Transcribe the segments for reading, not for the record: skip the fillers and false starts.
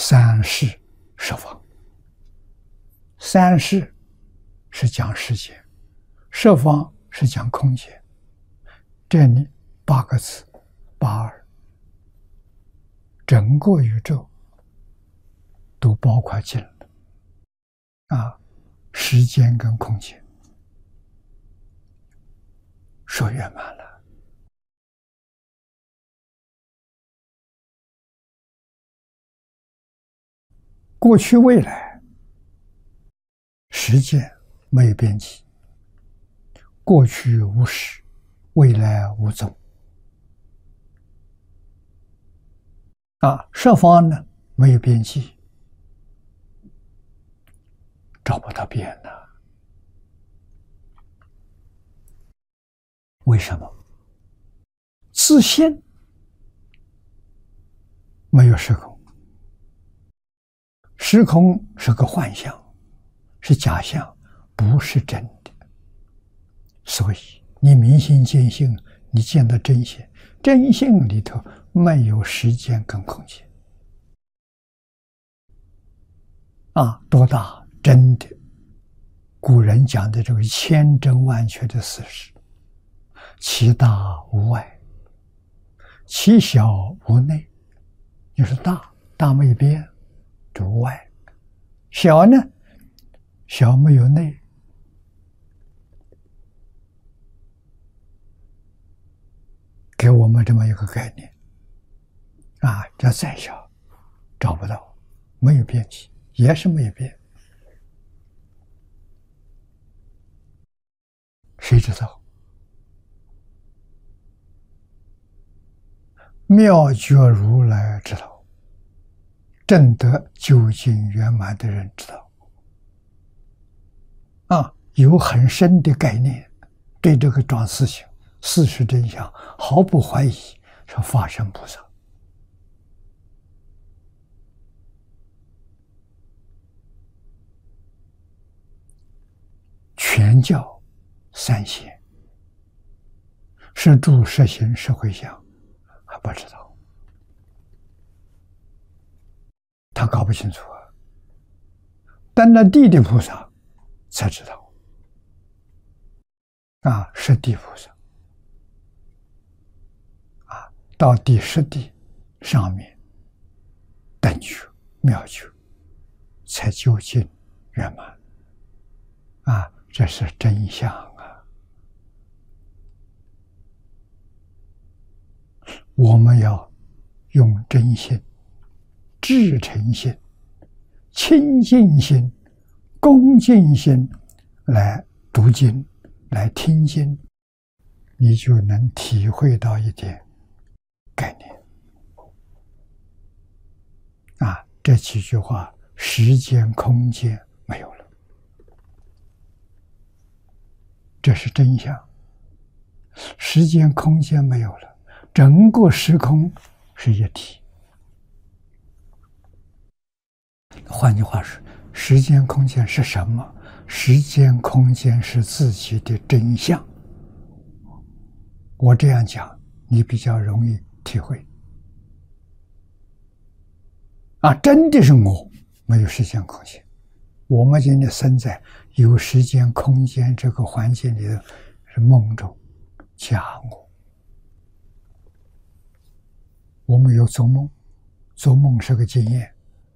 三世十方。三世是讲时间，十方是讲空间。这里8个字，82，整个宇宙都包括进了时间跟空间，说圆满了。过去未来，时间没有边际，过去无始，未来无踪。十方呢没有边际，找不到边了。为什么？自信没有时空，时空是个幻象，是假象，不是真的。所以你明心见性，你见到真性，真性里头没有时间跟空间。多大真的？古人讲的这个千真万确的事实，其大无外，其小无内。你说大没有边，这无外；小呢，小没有内。给我们这么一个概念叫再小找不到，没有边际，也是没有边。谁知道？妙觉如来知道，证得究竟圆满的人知道。有很深的概念，对这个桩事情、事实真相毫不怀疑，是法身菩萨。全教三贤，是住实行是回向，还不知道，他搞不清楚但那地的菩萨才知道是地菩萨到第10地上面等觉妙觉才究竟圆满这是真相我们要用真心、至诚心、清净心、恭敬心来读经、来听经，你就能体会到一点概念这几句话，时间空间没有了，这是真相。时间空间没有了，整个时空是一体。换句话说，时间空间是什么？时间空间是自己的真相。我这样讲，你比较容易体会真的是我，没有时间空间。我们今天生在有时间空间这个环境里头，是梦中假我。我们有做梦，做梦是个经验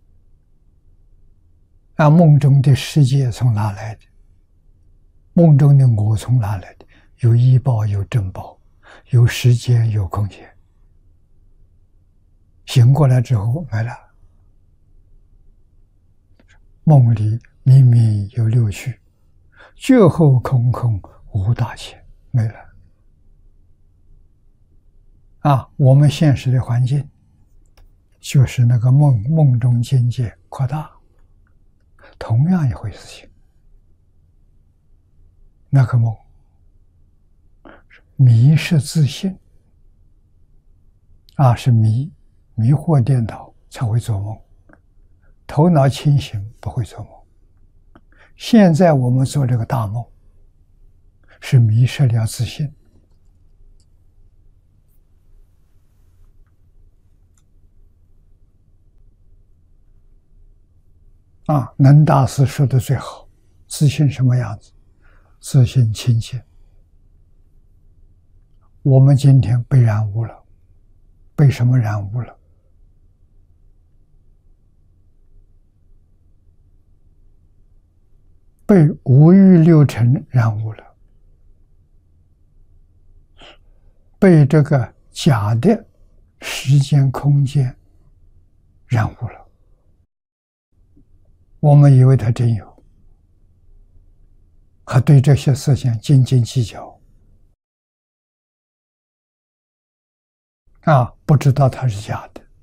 梦中的世界从哪来的？梦中的我从哪来的？有依报，有正报，有时间，有空间。醒过来之后没了。梦里明明有6趣，觉后空空无大千，没了。我们现实的环境就是那个梦中境界扩大，同样一回事情。那个梦迷失自信是迷惑颠倒才会做梦，头脑清醒不会做梦。现在我们做这个大梦，是迷失了自信。 能大师说的最好，自信什么样子？自信清净。我们今天被染污了，被什么染污了？被五欲六尘染污了，被这个假的时间空间染污了。我们以为它真有，还对这些事情斤斤计较，不知道它是假的。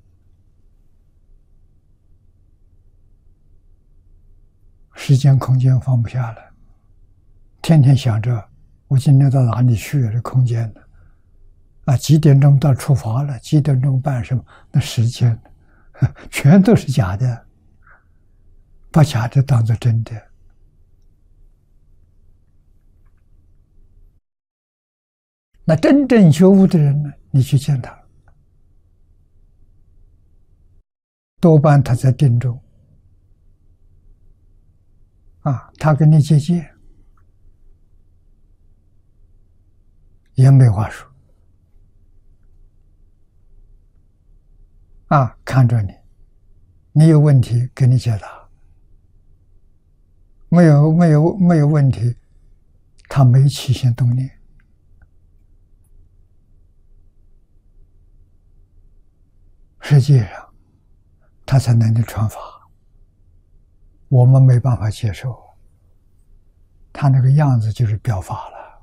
时间空间放不下了，天天想着我今天到哪里去这空间呢？几点钟到出发了？几点钟办什么？那时间全都是假的，把假的当作真的。那真正觉悟的人呢？你去见他，多半他在定中。他跟你接见，也没话说。看着你，你有问题给你解答，没有问题，他没起心动念。实际上，他才能够传法。我们没办法接受，他那个样子就是表法了，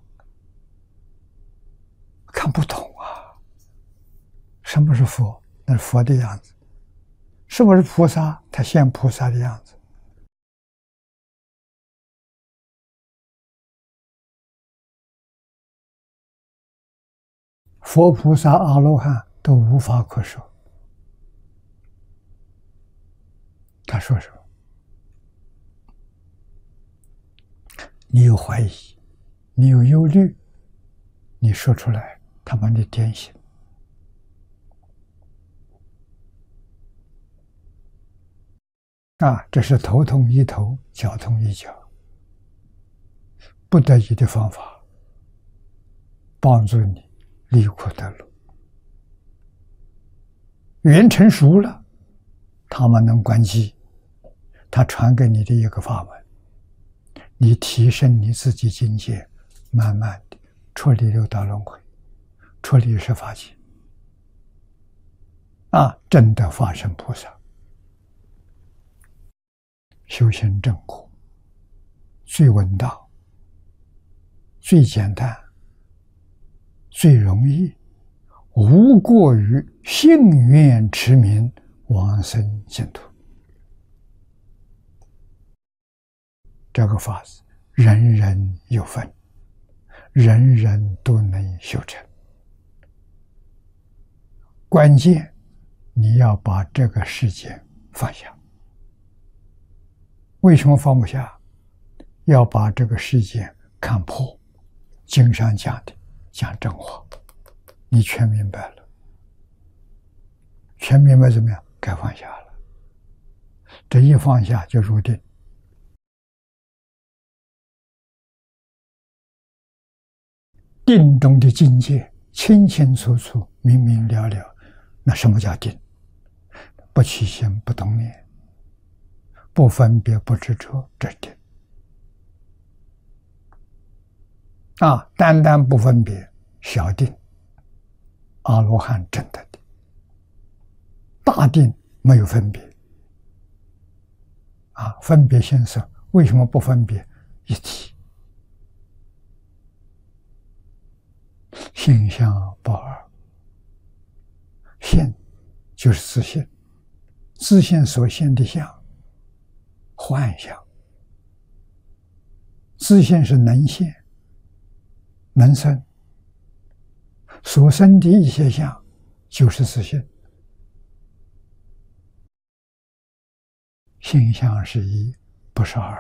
看不懂啊。什么是佛？那是佛的样子。什么是菩萨？他现菩萨的样子。佛菩萨阿罗汉都无法可说。他说什么？你有怀疑，你有忧虑，你说出来，他把你点醒。这是头痛医头，脚痛医脚，不得已的方法，帮助你离苦得乐。缘成熟了，他们能关机，他传给你的一个法门，你提升你自己境界，慢慢的脱离六道轮回，脱离十法界，真的发生菩萨。修行正果最稳当，最简单，最容易，无过于信愿持名往生净土。这个法子人人有份，人人都能修成。关键你要把这个世界放下。为什么放不下？要把这个世界看破，经上讲的讲真话，你全明白了。全明白怎么样？该放下了。这一放下就入定。定中的境界清清楚楚、明明了了。那什么叫定？不起心，不动念，不分别，不执着，这是定。单单不分别，小定，阿罗汉证得的。大定没有分别。分别心识为什么不分别？一体。性相不二，现就是自性，自性所现的相，幻相。自性是能现、能生，所生的一些相就是自性。性相是一，不是二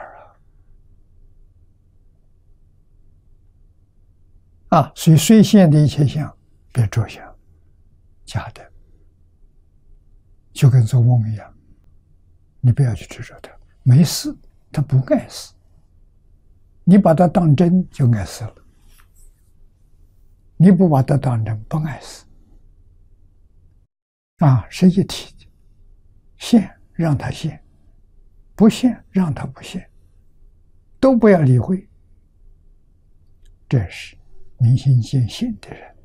所以虽现的一切相，别着相，假的，就跟做梦一样，你不要去执着它， 没事，他不碍事。你把它当真就碍事了，你不把它当真不碍事。是一体的，现让它现，不现让它不现，都不要理会。这是明心见性的人。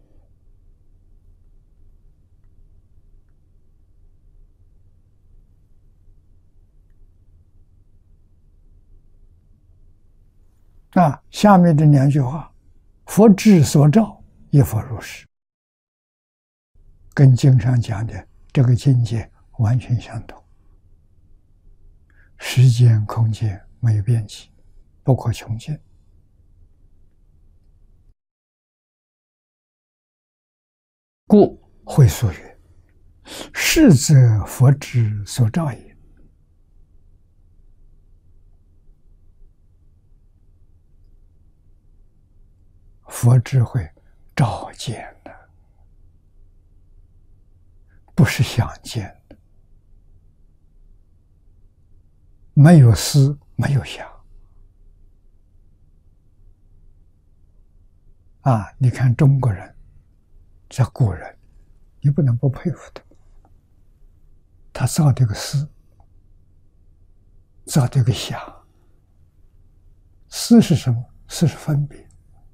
下面这2句话，佛智所照，亦复如是，跟经上讲的这个境界完全相同。时间空间没有边际，不可穷尽。故会所曰：是则佛智所照也。佛智慧照见的，不是想见的。没有思，没有想。你看中国人，这古人，你不能不佩服他。他造这个思，造这个想。思是什么？思是分别。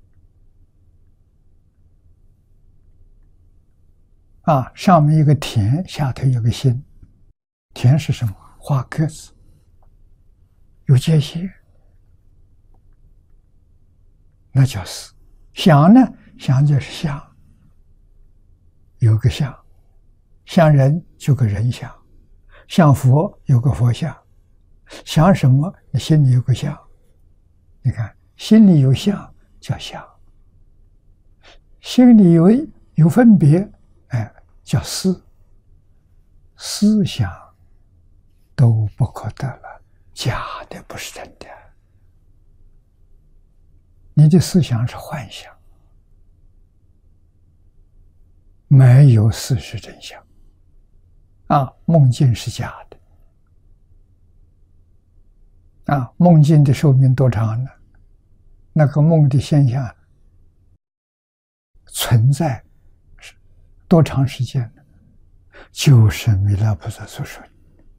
上面一个田，下头有个心。田是什么？画格子，有界限，那叫思。想呢？想就是相，有个相，像人就个人相，像佛有个佛相，想什么？你心里有个相。你看，心里有相叫相，心里有分别，叫思。思想都不可得了，假的，不是真的。你的思想是幻想，没有事实真相。梦境是假的。梦境的寿命多长呢？那个梦的现象存在多长时间呢？就是弥勒菩萨所说的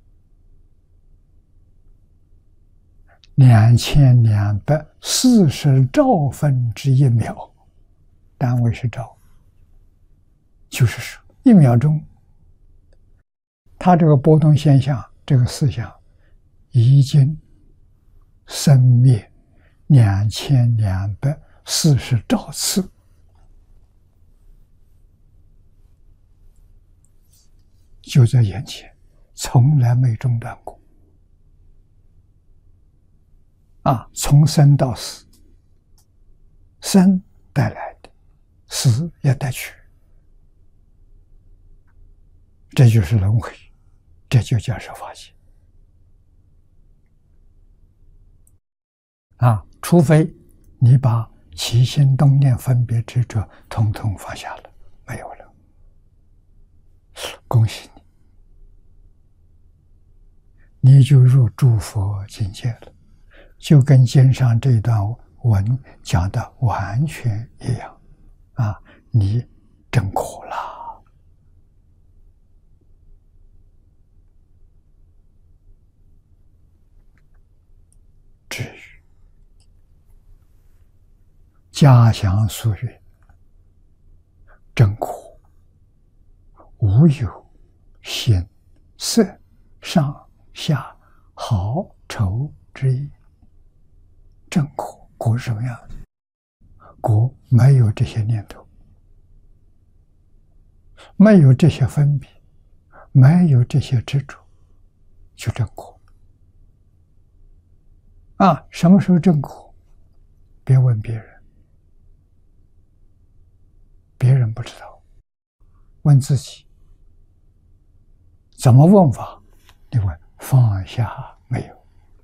2240兆分之1秒，单位是兆，就是说1秒钟，它这个波动现象，这个思想已经生灭2240兆次，就在眼前，从来没中断过。从生到死，生带来的，死也带去，这就是轮回，这就叫受法界。除非你把起心动念分别执着统统放下了，没有了，恭喜你，你就入诸佛境界了，就跟经上这段文讲的完全一样。你真苦了。至于家乡俗语，真苦，无有形色上下好丑之意。真苦，苦是什么样的？苦没有这些念头，没有这些分别，没有这些执着，就真苦。什么时候真苦？别问别人，别人不知道，问自己。怎么问法？你问放下没有？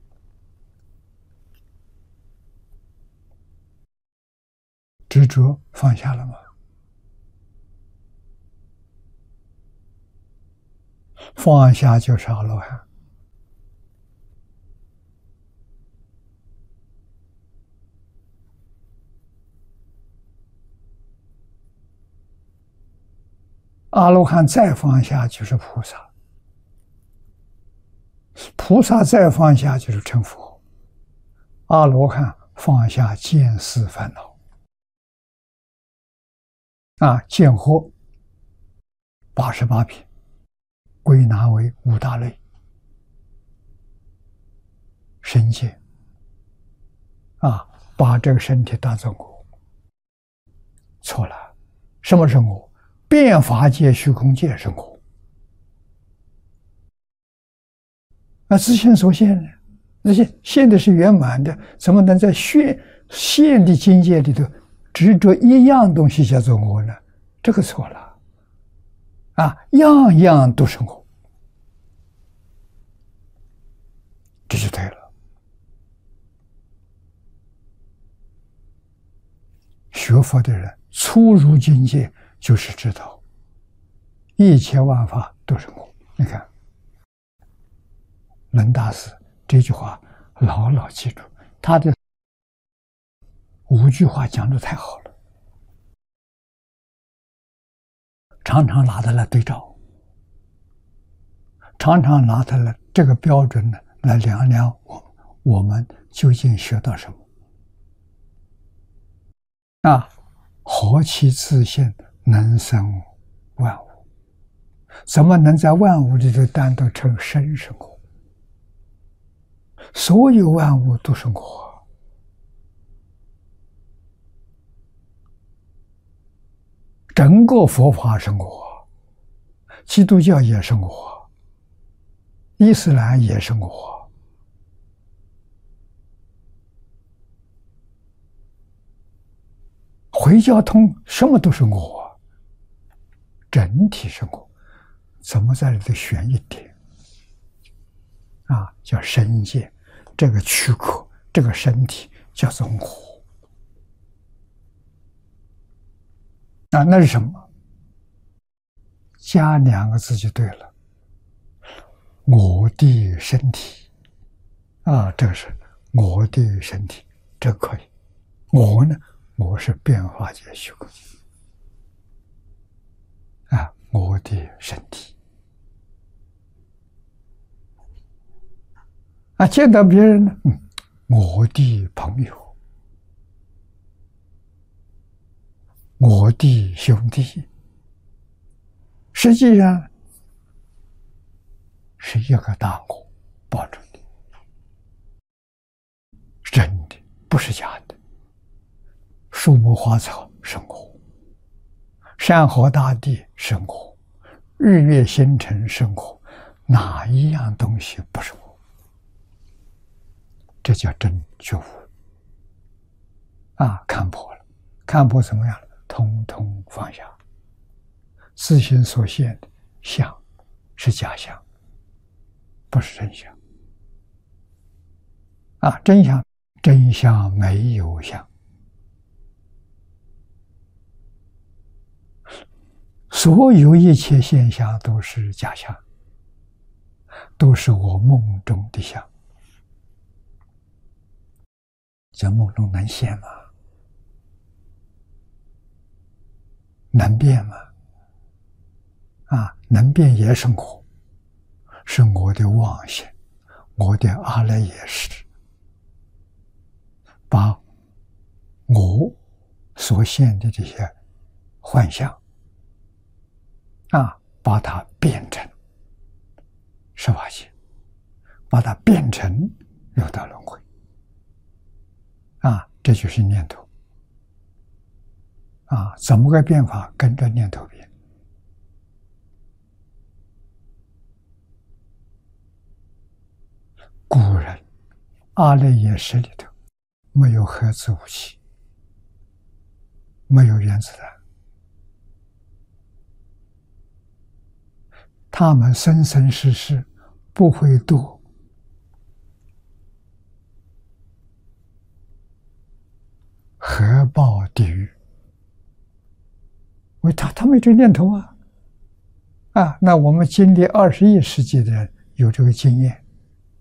执着放下了吗？放下就是阿罗汉。 阿罗汉再放下就是菩萨，菩萨再放下就是成佛，阿罗汉放下见思烦恼。见惑88品归纳为5大类。身界把这个身体当作我，错了。什么是我？变法界、虚空界是我。自性所现呢？那些现的是圆满的，怎么能在现的境界里头执着一样东西叫做我呢？这个错了。样样都是我，这就对了。学佛的人初入境界，就是知道一切万法都是我。你看轮大师这句话牢牢记住，他的5句话讲得太好了，常常拿它来对照，常常拿它来这个标准呢来量量我们究竟学到什么。何其自性能生万物，怎么能在万物里头单独成身是我？所有万物都是我。整个佛法是我，基督教也是我，伊斯兰也是我。回教通什么都是我，整体是我，怎么在里头选一点？叫身界，这个躯壳，这个身体叫做我。那是什么？加2个字就对了，我的身体。这个是我的身体，这个可以。我呢？我是变化界虚空我的身体见到别人呢，我的朋友，我的兄弟，实际上是一个大我抱住的，真的不是假的。树木花草是我，山河大地是我，日月星辰是我，哪一样东西不是我？这叫真觉悟看破了。看破怎么样了？通通放下，自心所现的相是假象，不是真相真相没有相。所有一切现象都是假象，都是我梦中的相。在梦中能现吗？能变吗？能变也是我，是我的妄想，我的阿赖耶识，把我所现的这些幻象把它变成18界，把它变成六道轮回这就是念头怎么个变法？跟着念头变。古人阿赖耶识里头没有核子武器，没有原子弹，他们生生世世不会堕核爆地狱，因为他没这个念头那我们经历21世纪的人有这个经验，